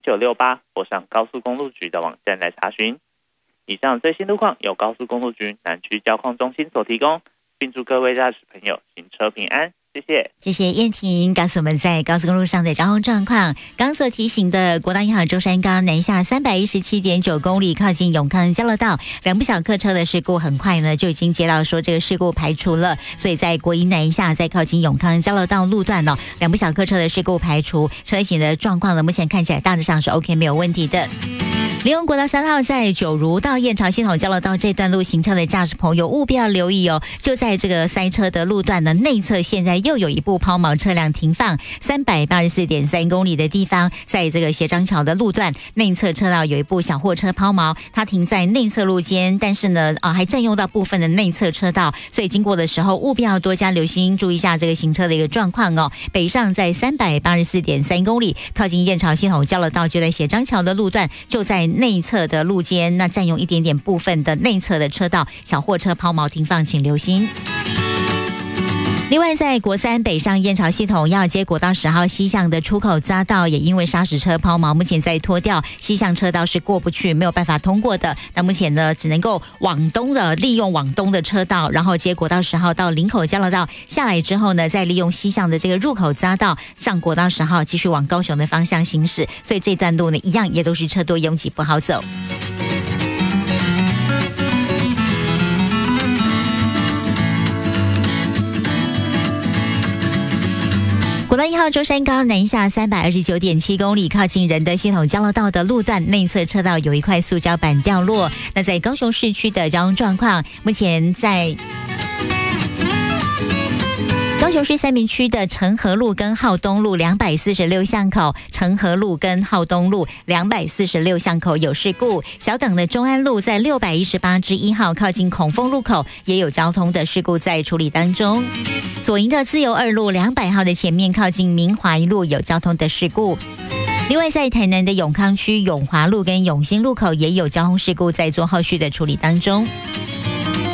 968或上高速公路局的网站来查询。以上最新路况由高速公路局南区交通中心所提供，并祝各位驾驶朋友行车平安。谢谢， 谢谢燕婷告诉我们在高速公路上的交通状况。刚所提醒的国道1号舟山高南下317.9公里，靠近永康交流道2部小客车的事故，很快呢就已经接到说这个事故排除了，所以在国一南下在靠近永康交流道路段2部小客车的事故排除，车型的状况呢目前看起来大致上是 OK 没有问题的。利用国道3号在九如到燕巢系统交流道这段路行车的驾驶朋友务必要留意哦，就在这个塞车的路段的内侧，现在又有一部抛锚车辆停放384.3公里的地方，在这个斜张桥的路段内侧车道有一部小货车抛锚，它停在内侧路肩，但是呢还占用到部分的内侧车道，所以经过的时候务必要多加留心，注意一下这个行车的一个状况哦。北上在384.3公里，靠近燕巢系统交流道就在斜张桥的路段，就在内侧的路肩，那占用一点点部分的内侧的车道，小货车抛锚停放，请留心。另外，在国3北上燕巢系统要接国道10号西向的出口匝道，也因为砂石车抛锚，目前在拖吊，西向车道是过不去，没有办法通过的。那目前呢，只能够利用往东的车道，然后接国道10号到林口交流道下来之后呢，再利用西向的这个入口匝道上国道10号，继续往高雄的方向行驶。所以这段路呢，一样也都是车多拥挤，不好走。国道1号舟山高南下329.7公里，靠近仁德系统交流道的路段内侧车道有一块塑胶板掉落。那在高雄市区的交通状况，目前在高雄市三民区的澄合路跟浩东路246巷口，澄合路跟浩东路246巷口有事故。小港的中安路在618之1号靠近孔凤路口也有交通的事故在处理当中。左营的自由2路200号的前面靠近明华一路有交通的事故。另外，在台南的永康区永华路跟永兴路口也有交通事故在做后续的处理当中。